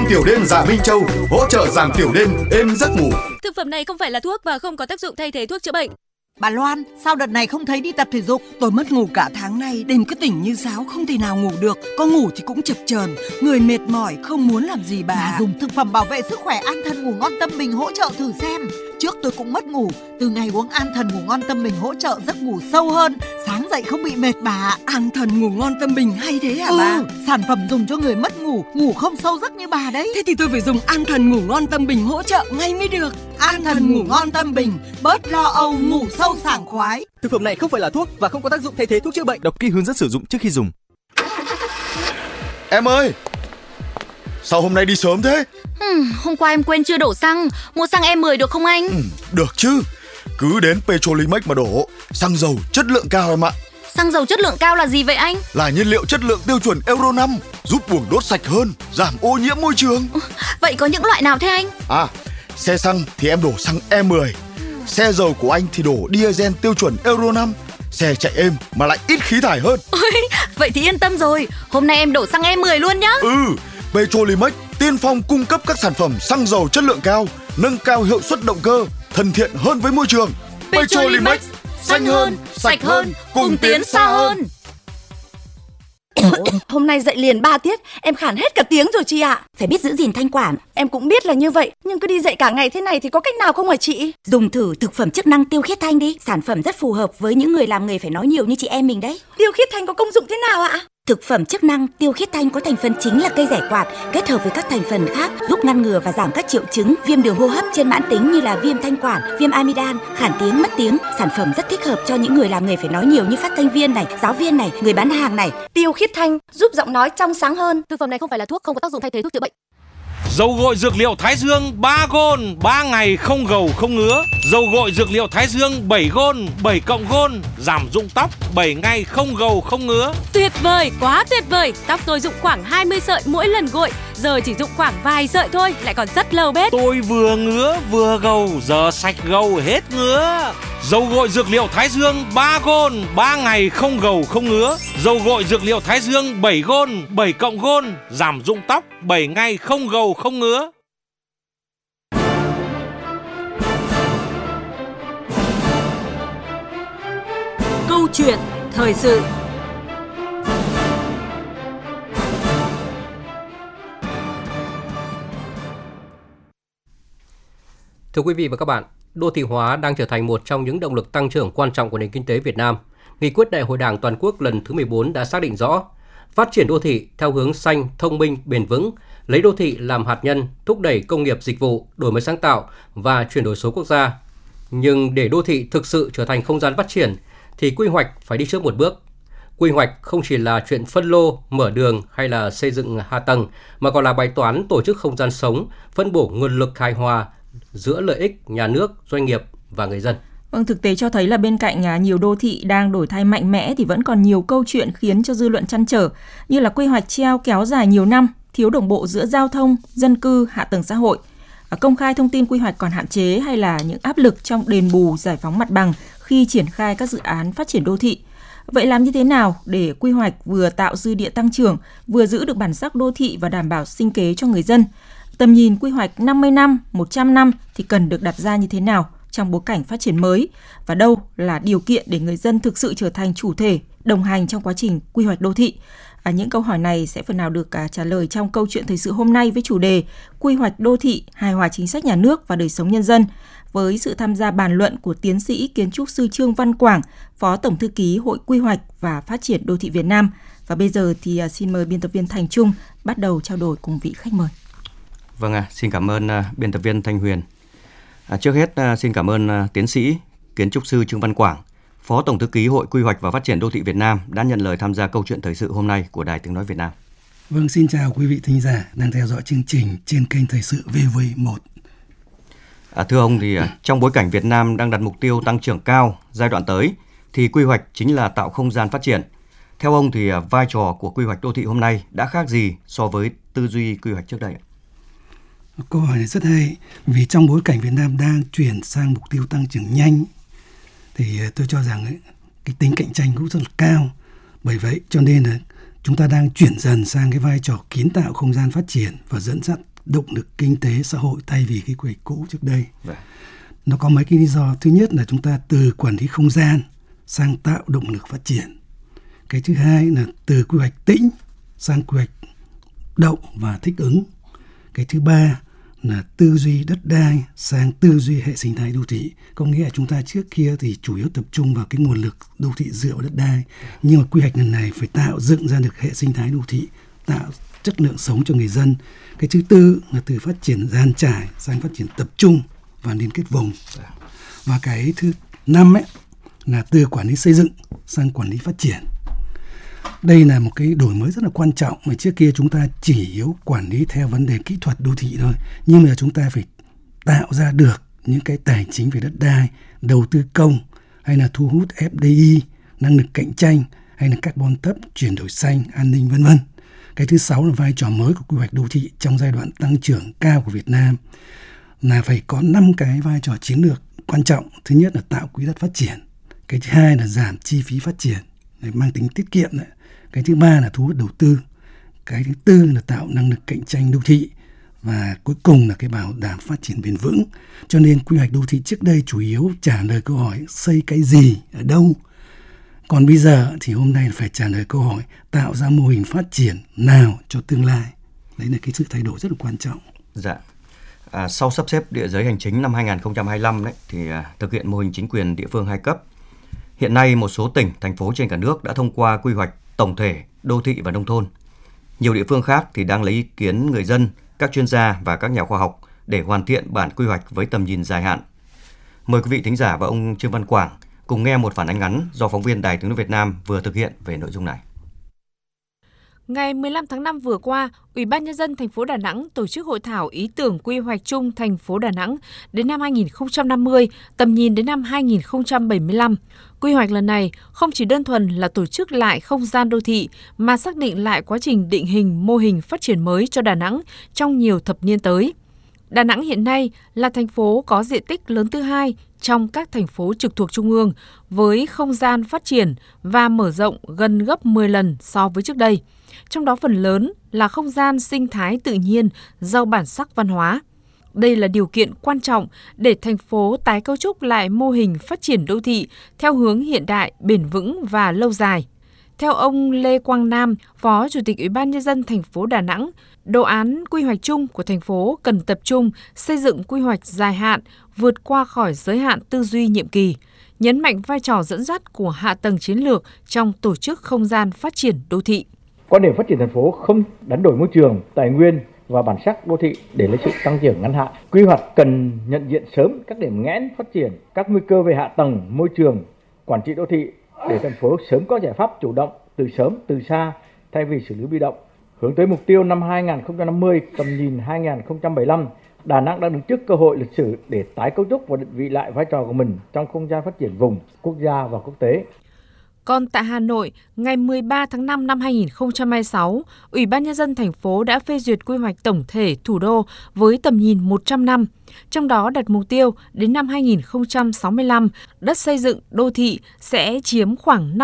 Men tiểu đêm Dạ Minh Châu hỗ trợ giảm tiểu đêm, êm giấc ngủ. Thực phẩm này không phải là thuốc và không có tác dụng thay thế thuốc chữa bệnh. Bà Loan, sao đợt này không thấy đi tập thể dục? Tôi mất ngủ cả tháng nay, đêm cứ tỉnh như sáo, không thể nào ngủ được. Có ngủ thì cũng chập chờn, người mệt mỏi, không muốn làm gì bà. Dùng thực phẩm bảo vệ sức khỏe An Thần Ngủ Ngon Tâm Bình hỗ trợ thử xem. Trước tôi cũng mất ngủ, từ ngày uống An Thần Ngủ Ngon Tâm Bình hỗ trợ giấc ngủ sâu hơn, sáng dậy không bị mệt bà. An Thần Ngủ Ngon Tâm Bình hay thế hả bà? Sản phẩm dùng cho người mất ngủ, ngủ không sâu giấc như bà đấy. Thế thì tôi phải dùng An Thần Ngủ Ngon Tâm Bình hỗ trợ ngay mới được. An Thần Ngủ Ngon Tâm Bình, bớt lo âu, ngủ sâu sảng khoái. Thực phẩm này không phải là thuốc và không có tác dụng thay thế thuốc chữa bệnh. Đọc kỹ hướng dẫn sử dụng trước khi dùng. Em ơi, sao hôm nay đi sớm thế? Hôm qua em quên chưa đổ xăng. Mua xăng E10 được không anh? Được chứ, cứ đến Petrolimex mà đổ. Xăng dầu chất lượng cao em ạ. Xăng dầu chất lượng cao là gì vậy anh? Là nhiên liệu chất lượng tiêu chuẩn Euro 5, giúp buồng đốt sạch hơn, giảm ô nhiễm môi trường. Vậy có những loại nào thế anh? Xe xăng thì em đổ xăng E10. Xe dầu của anh thì đổ diesel tiêu chuẩn Euro 5. Xe chạy êm mà lại ít khí thải hơn. Vậy thì yên tâm rồi. Hôm nay em đổ xăng E10 luôn nhá. Petrolimex tiên phong cung cấp các sản phẩm xăng dầu chất lượng cao, nâng cao hiệu suất động cơ, thân thiện hơn với môi trường. Petrolimex, xanh hơn, sạch hơn, cùng tiến xa hơn. Hôm nay dậy liền 3 tiết, em khản hết cả tiếng rồi chị ạ. Phải biết giữ gìn thanh quản. Em cũng biết là như vậy, nhưng cứ đi dậy cả ngày thế này thì có cách nào không hả chị? Dùng thử thực phẩm chức năng tiêu khiết thanh đi. Sản phẩm rất phù hợp với những người làm nghề phải nói nhiều như chị em mình đấy. Tiêu khiết thanh có công dụng thế nào ạ? Thực phẩm chức năng tiêu khiết thanh có thành phần chính là cây giải quạt, kết hợp với các thành phần khác giúp ngăn ngừa và giảm các triệu chứng viêm đường hô hấp trên mãn tính như là viêm thanh quản, viêm amidan, khản tiếng, mất tiếng. Sản phẩm rất thích hợp cho những người làm nghề phải nói nhiều như phát thanh viên này, giáo viên này, người bán hàng này. Tiêu khiết thanh giúp giọng nói trong sáng hơn. Thực phẩm này không phải là thuốc, không có tác dụng thay thế thuốc chữa bệnh. Dầu gội dược liệu Thái Dương 3 gôn, 3 ngày không gầu không ngứa. Dầu gội dược liệu Thái Dương 7 gôn, 7 cộng gôn, giảm rụng tóc 7 ngày không gầu không ngứa. Tuyệt vời, quá tuyệt vời. Tóc tôi rụng khoảng 20 sợi mỗi lần gội, giờ chỉ rụng khoảng vài sợi thôi, lại còn rất lâu bết. Tôi vừa ngứa vừa gầu, giờ sạch gầu hết ngứa. Dầu gội dược liệu Thái Dương 3 gôn, 3 ngày không gầu không ngứa. Dầu gội dược liệu Thái Dương 7 gôn, 7 cộng gôn, giảm rụng tóc 7 ngày không gầu không ngứa. Câu chuyện thời sự. Thưa quý vị và các bạn, đô thị hóa đang trở thành một trong những động lực tăng trưởng quan trọng của nền kinh tế Việt Nam. Nghị quyết Đại hội Đảng toàn quốc lần thứ 14 đã xác định rõ phát triển đô thị theo hướng xanh, thông minh, bền vững, lấy đô thị làm hạt nhân, thúc đẩy công nghiệp dịch vụ, đổi mới sáng tạo và chuyển đổi số quốc gia. Nhưng để đô thị thực sự trở thành không gian phát triển thì quy hoạch phải đi trước một bước. Quy hoạch không chỉ là chuyện phân lô, mở đường hay là xây dựng hạ tầng mà còn là bài toán tổ chức không gian sống, phân bổ nguồn lực hài hòa giữa lợi ích nhà nước, doanh nghiệp và người dân. Vâng, thực tế cho thấy là bên cạnh nhiều đô thị đang đổi thay mạnh mẽ thì vẫn còn nhiều câu chuyện khiến cho dư luận trăn trở, như là quy hoạch treo kéo dài nhiều năm, thiếu đồng bộ giữa giao thông, dân cư, hạ tầng xã hội. Công khai thông tin quy hoạch còn hạn chế hay là những áp lực trong đền bù giải phóng mặt bằng khi triển khai các dự án phát triển đô thị. Vậy làm như thế nào để quy hoạch vừa tạo dư địa tăng trưởng, vừa giữ được bản sắc đô thị và đảm bảo sinh kế cho người dân? Tầm nhìn quy hoạch 50 năm, 100 năm thì cần được đặt ra như thế nào trong bối cảnh phát triển mới? Và đâu là điều kiện để người dân thực sự trở thành chủ thể, đồng hành trong quá trình quy hoạch đô thị? Những câu hỏi này sẽ phần nào được trả lời trong câu chuyện thời sự hôm nay với chủ đề Quy hoạch đô thị, hài hòa chính sách nhà nước và đời sống nhân dân, với sự tham gia bàn luận của tiến sĩ kiến trúc sư Trương Văn Quảng, Phó Tổng thư ký Hội Quy hoạch và Phát triển Đô thị Việt Nam. Và bây giờ thì xin mời biên tập viên Thành Trung bắt đầu trao đổi cùng vị khách mời. Vâng xin cảm ơn biên tập viên Thanh Huyền. Trước hết xin cảm ơn tiến sĩ kiến trúc sư Trương Văn Quảng, Phó Tổng thư ký Hội Quy hoạch và Phát triển Đô thị Việt Nam đã nhận lời tham gia câu chuyện thời sự hôm nay của Đài Tiếng nói Việt Nam. Vâng, xin chào quý vị thính giả đang theo dõi chương trình trên kênh thời sự VV1. Thưa ông, thì trong bối cảnh Việt Nam đang đặt mục tiêu tăng trưởng cao giai đoạn tới thì quy hoạch chính là tạo không gian phát triển. Theo ông thì vai trò của quy hoạch đô thị hôm nay đã khác gì so với tư duy quy hoạch trước đây? Câu hỏi này rất hay, vì trong bối cảnh Việt Nam đang chuyển sang mục tiêu tăng trưởng nhanh thì tôi cho rằng cái tính cạnh tranh cũng rất là cao. Bởi vậy cho nên là chúng ta đang chuyển dần sang cái vai trò kiến tạo không gian phát triển và dẫn dắt động lực kinh tế xã hội thay vì cái quy hoạch cũ trước đây. Nó có mấy cái lý do. Thứ nhất là chúng ta từ quản lý không gian sang tạo động lực phát triển. Cái thứ hai là từ quy hoạch tĩnh sang quy hoạch động và thích ứng. Cái thứ ba là tư duy đất đai sang tư duy hệ sinh thái đô thị. Có nghĩa là chúng ta trước kia thì chủ yếu tập trung vào cái nguồn lực đô thị dựa vào đất đai, nhưng mà quy hoạch lần này phải tạo dựng ra được hệ sinh thái đô thị, tạo chất lượng sống cho người dân. Cái thứ tư là từ phát triển dàn trải sang phát triển tập trung và liên kết vùng. Và cái thứ năm ấy là từ quản lý xây dựng sang quản lý phát triển. Đây là một cái đổi mới rất là quan trọng, mà trước kia chúng ta chỉ yếu quản lý theo vấn đề kỹ thuật đô thị thôi, nhưng mà chúng ta phải tạo ra được những cái tài chính về đất đai, đầu tư công, hay là thu hút FDI, năng lực cạnh tranh, hay là carbon thấp, chuyển đổi xanh, an ninh vân vân. Cái thứ sáu là vai trò mới của quy hoạch đô thị trong giai đoạn tăng trưởng cao của Việt Nam, là phải có 5 cái vai trò chiến lược quan trọng. Thứ nhất là tạo quỹ đất phát triển, cái thứ hai là giảm chi phí phát triển để mang tính tiết kiệm đấy. Cái thứ ba là thu hút đầu tư, cái thứ tư là tạo năng lực cạnh tranh đô thị, và cuối cùng là cái bảo đảm phát triển bền vững. Cho nên quy hoạch đô thị trước đây chủ yếu trả lời câu hỏi xây cái gì ở đâu, còn bây giờ thì hôm nay phải trả lời câu hỏi tạo ra mô hình phát triển nào cho tương lai. Đấy là cái sự thay đổi rất là quan trọng. Dạ. Sau sắp xếp địa giới hành chính năm 2025 đấy, thì thực hiện mô hình chính quyền địa phương 2 cấp. Hiện nay một số tỉnh, thành phố trên cả nước đã thông qua quy hoạch tổng thể đô thị và nông thôn. Nhiều địa phương khác thì đang lấy ý kiến người dân, các chuyên gia và các nhà khoa học để hoàn thiện bản quy hoạch với tầm nhìn dài hạn. Mời quý vị thính giả và ông Trương Văn Quảng cùng nghe một phản ánh ngắn do phóng viên Đài Tiếng nói Việt Nam vừa thực hiện về nội dung này. Ngày 15 tháng 5 vừa qua, Ủy ban Nhân dân thành phố Đà Nẵng tổ chức hội thảo ý tưởng quy hoạch chung thành phố Đà Nẵng đến năm 2050, tầm nhìn đến năm 2075. Quy hoạch lần này không chỉ đơn thuần là tổ chức lại không gian đô thị, mà xác định lại quá trình định hình mô hình phát triển mới cho Đà Nẵng trong nhiều thập niên tới. Đà Nẵng hiện nay là thành phố có diện tích lớn thứ hai trong các thành phố trực thuộc Trung ương, với không gian phát triển và mở rộng gần gấp 10 lần so với trước đây. Trong đó phần lớn là không gian sinh thái tự nhiên, giàu bản sắc văn hóa. Đây là điều kiện quan trọng để thành phố tái cấu trúc lại mô hình phát triển đô thị theo hướng hiện đại, bền vững và lâu dài. Theo ông Lê Quang Nam, Phó Chủ tịch Ủy ban Nhân dân thành phố Đà Nẵng, đồ án quy hoạch chung của thành phố cần tập trung xây dựng quy hoạch dài hạn, vượt qua khỏi giới hạn tư duy nhiệm kỳ, nhấn mạnh vai trò dẫn dắt của hạ tầng chiến lược trong tổ chức không gian phát triển đô thị. Quan điểm phát triển thành phố không đánh đổi môi trường, tài nguyên và bản sắc đô thị để lấy sự tăng trưởng ngắn hạn. Quy hoạch cần nhận diện sớm các điểm nghẽn phát triển, các nguy cơ về hạ tầng, môi trường, quản trị đô thị để thành phố sớm có giải pháp chủ động từ sớm từ xa thay vì xử lý bị động. Hướng tới mục tiêu năm 2050, tầm nhìn 2075, Đà Nẵng đang đứng trước cơ hội lịch sử để tái cấu trúc và định vị lại vai trò của mình trong không gian phát triển vùng, quốc gia và quốc tế. Còn tại Hà Nội, ngày 13 tháng 5 năm 2026, Ủy ban Nhân dân thành phố đã phê duyệt quy hoạch tổng thể thủ đô với tầm nhìn 100 năm. Trong đó đặt mục tiêu đến năm 2065, đất xây dựng đô thị sẽ chiếm khoảng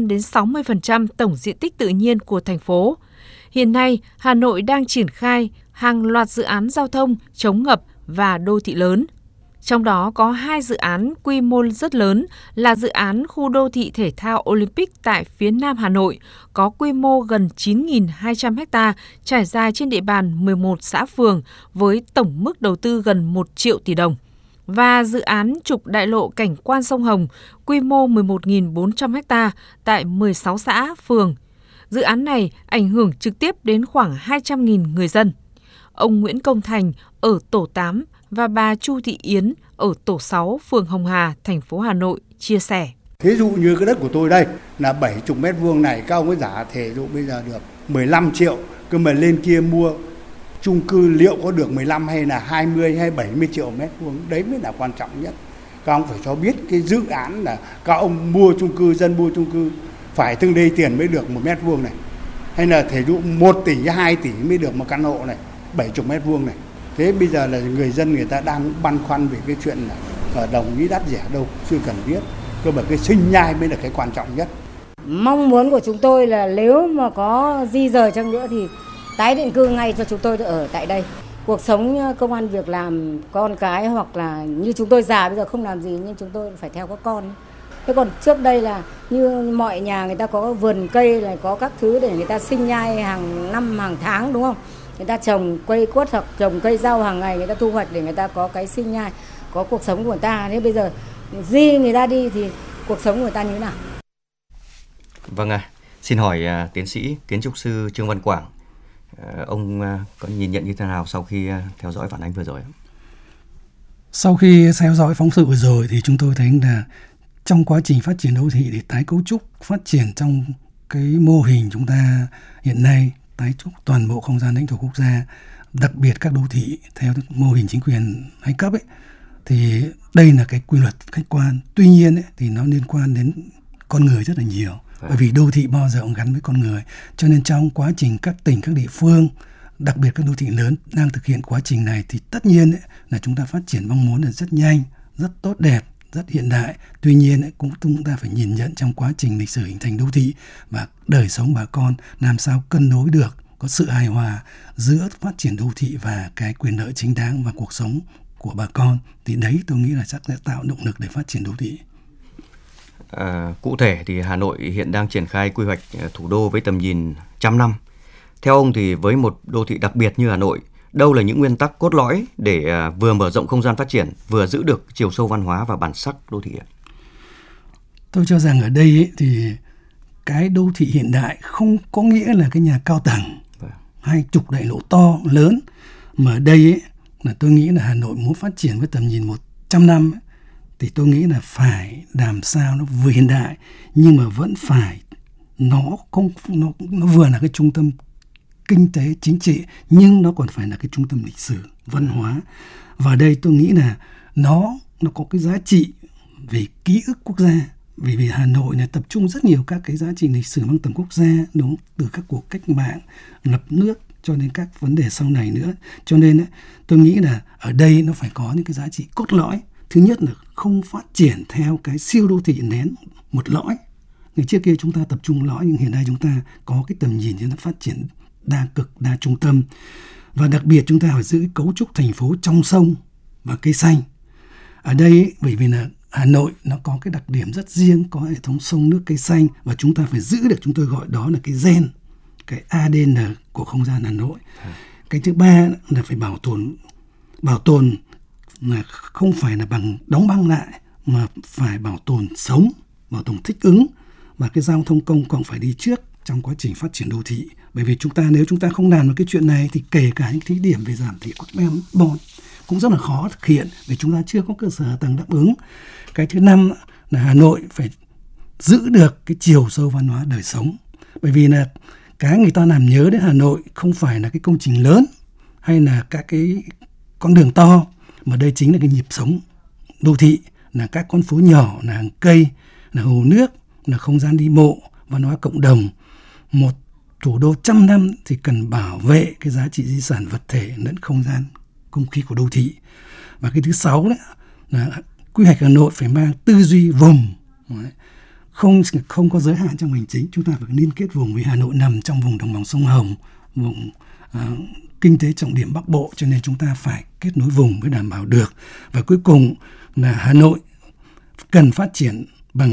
55-60% tổng diện tích tự nhiên của thành phố. Hiện nay, Hà Nội đang triển khai hàng loạt dự án giao thông, chống ngập và đô thị lớn. Trong đó có 2 dự án quy mô rất lớn là dự án khu đô thị thể thao Olympic tại phía Nam Hà Nội, có quy mô gần 9.200 ha, trải dài trên địa bàn 11 xã phường với tổng mức đầu tư gần 1 triệu tỷ đồng. Và dự án trục đại lộ cảnh quan sông Hồng, quy mô 11.400 ha tại 16 xã phường. Dự án này ảnh hưởng trực tiếp đến khoảng 200.000 người dân. Ông Nguyễn Công Thành ở tổ 8 và bà Chu Thị Yến ở tổ 6 phường Hồng Hà, thành phố Hà Nội chia sẻ. Thí dụ như cái đất của tôi đây là 70 mét vuông này, các ông ấy giả thể dụ bây giờ được 15 triệu, cơ mà lên kia mua chung cư liệu có được 15 hay là 20 hay 70 triệu mét vuông, đấy mới là quan trọng nhất. Các ông phải cho biết cái dự án là các ông mua chung cư, dân mua chung cư phải từng đây tiền mới được 1 mét vuông này, hay là thể dụ 1 tỷ 2 tỷ mới được một căn hộ này, 70 mét vuông này. Thế bây giờ là người dân người ta đang băn khoăn về cái chuyện là đồng ý đắt rẻ đâu, chưa cần biết. Cơ mà cái sinh nhai mới là cái quan trọng nhất. Mong muốn của chúng tôi là nếu mà có di rời chăng nữa thì tái định cư ngay cho chúng tôi ở tại đây. cuộc sống, công ăn việc làm, con cái, hoặc là như chúng tôi già bây giờ không làm gì nhưng chúng tôi phải theo các con. Thế còn trước đây là như mọi nhà người ta có vườn cây này, có các thứ để người ta sinh nhai hàng năm hàng tháng, đúng không? Người ta trồng cây quất hoặc trồng cây rau hàng ngày, người ta thu hoạch để người ta có cái sinh nhai, có cuộc sống của người ta. Thế bây giờ di người ta đi thì cuộc sống của người ta như thế nào? Vâng ạ. Xin hỏi tiến sĩ kiến trúc sư Trương Văn Quảng, ông có nhìn nhận như thế nào sau khi theo dõi phản ánh vừa rồi? Sau khi theo dõi phóng sự vừa rồi thì chúng tôi thấy là trong quá trình phát triển đô thị để tái cấu trúc phát triển trong cái mô hình chúng ta hiện nay, tái trúc toàn bộ không gian lãnh thổ quốc gia, đặc biệt các đô thị theo mô hình chính quyền hai cấp ấy, thì đây là cái quy luật khách quan. Tuy nhiên ấy, thì nó liên quan đến con người rất là nhiều. Bởi vì đô thị bao giờ cũng gắn với con người. Cho nên trong quá trình các tỉnh, các địa phương, đặc biệt các đô thị lớn đang thực hiện quá trình này thì tất nhiên ấy, là chúng ta phát triển mong muốn là rất nhanh, rất tốt đẹp, rất hiện đại. Tuy nhiên ấy, cũng chúng ta phải nhìn nhận trong quá trình lịch sử hình thành đô thị và đời sống bà con làm sao cân đối được, có sự hài hòa giữa phát triển đô thị và cái quyền lợi chính đáng và cuộc sống của bà con. Thì đấy tôi nghĩ là chắc sẽ tạo động lực để phát triển đô thị. Cụ thể thì Hà Nội hiện đang triển khai quy hoạch thủ đô với tầm nhìn 100 năm. Theo ông thì với một đô thị đặc biệt như Hà Nội, đâu là những nguyên tắc cốt lõi để vừa mở rộng không gian phát triển, vừa giữ được chiều sâu văn hóa và bản sắc đô thị? Tôi cho rằng ở đây ấy, thì cái đô thị hiện đại không có nghĩa là cái nhà cao tầng hay trục đại lộ to lớn, mà ở đây ấy, là tôi nghĩ là Hà Nội muốn phát triển với tầm nhìn 100 năm ấy, thì tôi nghĩ là phải làm sao nó vừa hiện đại nhưng mà vẫn phải nó vừa là cái trung tâm kinh tế chính trị nhưng nó còn phải là cái trung tâm lịch sử văn hóa. Và đây tôi nghĩ là nó có cái giá trị về ký ức quốc gia, vì Hà Nội là tập trung rất nhiều các cái giá trị lịch sử mang tầm quốc gia, đúng, từ các cuộc cách mạng, lập nước cho đến các vấn đề sau này nữa. Cho nên ấy, tôi nghĩ là ở đây nó phải có những cái giá trị cốt lõi. Thứ nhất là không phát triển theo cái siêu đô thị nén một lõi. Ngày trước kia chúng ta tập trung lõi, nhưng hiện nay chúng ta có cái tầm nhìn cho nó phát triển đa cực, đa trung tâm. Và đặc biệt chúng ta phải giữ cái cấu trúc thành phố trong sông và cây xanh. Ở đây bởi vì là Hà Nội nó có cái đặc điểm rất riêng, có hệ thống sông nước cây xanh, và chúng ta phải giữ được, chúng tôi gọi đó là cái gen, cái ADN của không gian Hà Nội. Cái thứ ba là phải bảo tồn là không phải là bằng đóng băng lại, mà phải bảo tồn sống, bảo tồn thích ứng, và cái giao thông công cộng phải đi trước trong quá trình phát triển đô thị. Bởi vì nếu chúng ta không làm được cái chuyện này thì kể cả những thí điểm về giảm thiểu carbon cũng rất là khó thực hiện, vì chúng ta chưa có cơ sở hạ tầng đáp ứng. Cái thứ năm là Hà Nội phải giữ được cái chiều sâu văn hóa đời sống. Bởi vì là cái người ta làm nhớ đến Hà Nội không phải là cái công trình lớn hay là các cái con đường to, mà đây chính là cái nhịp sống đô thị, là các con phố nhỏ, là hàng cây, là hồ nước, là không gian đi bộ, văn hóa cộng đồng. Một thủ đô 100 năm thì cần bảo vệ cái giá trị di sản vật thể lẫn không gian, không khí của đô thị. Và cái thứ 6 đấy là quy hoạch Hà Nội phải mang tư duy vùng, không có giới hạn trong hành chính. Chúng ta phải liên kết vùng, với Hà Nội nằm trong vùng đồng bằng sông Hồng, vùng kinh tế trọng điểm Bắc Bộ, cho nên chúng ta phải kết nối vùng mới đảm bảo được. Và cuối cùng là Hà Nội cần phát triển